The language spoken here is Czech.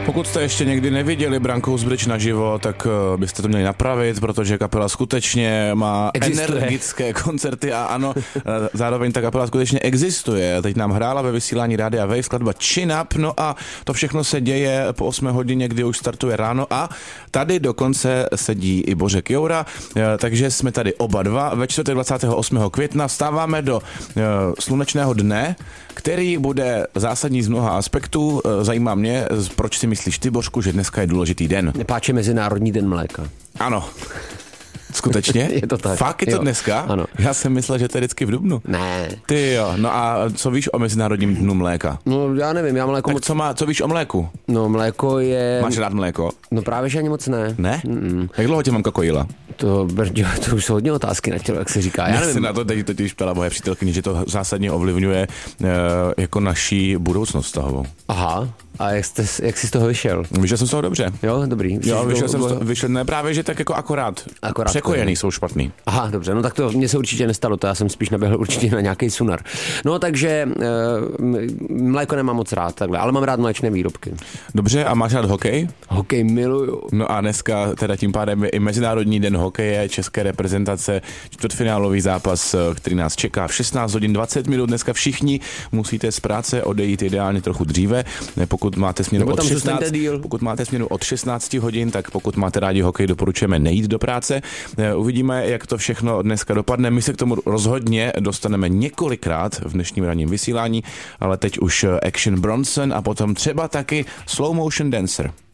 Pokud jste ještě někdy neviděli Broncos Bridge naživo, tak byste to měli napravit, protože kapela skutečně má energické koncerty a ano, zároveň ta kapela skutečně existuje. Teď nám hrála ve vysílání Rádia Wave skladba Chin Up, no a to všechno se děje po 8 hodině, kdy už startuje ráno a tady dokonce sedí i Bořek Joura, takže jsme tady oba dva. Ve čtvrtek 28. května vstáváme do slunečného dne, který bude zásadní z mnoha aspektů. Zajímá mě, proč si myslíš ty, Bořku, že dneska je důležitý den? Nepáče Mezinárodní den mléka. Ano. Skutečně? Je to tak. Fakt je to dneska? Ano. Já jsem myslel, že to je vždycky v dubnu. Ne. Ty jo, no a co víš o Mezinárodním dnu mléka? No já nevím, já mléko tak co víš o mléku? No mléko je... Máš rád mléko? No právě, že ani moc ne. Ne? Jak dlouho tě mamka kojila? To už jsou hodně otázky na tělo, jak se říká. Já nevím. Na to teď totiž ptala moje přítelkyně, že to zásadně ovlivňuje jako naší budoucnost vztahovou. Aha. A jak jsi z toho vyšel? Vyšel jsem z toho dobře. Jo, dobrý. Jo, vyšel ne právě, že tak jako akorát překojený jsou špatný. Aha, dobře, no tak to mně se určitě nestalo, to já jsem spíš naběhl určitě na nějaký sunar. No takže mléko nemám moc rád takhle, ale mám rád mléčné výrobky. Dobře, a máš rád hokej? Hokej miluju. No a dneska teda tím pádem je i Mezinárodní den hokeje české reprezentace, čtvrtfinálový zápas, který nás čeká v 16 hodin 20 minut. Dneska všichni musíte z práce odejít ideálně trochu dříve, pokud máte směnu od 16 hodin, tak pokud máte rádi hokej, doporučujeme nejít do práce. Uvidíme, jak to všechno dneska dopadne. My se k tomu rozhodně dostaneme několikrát v dnešním ranním vysílání, ale teď už Action Bronson a potom třeba taky Slow Motion Dancer.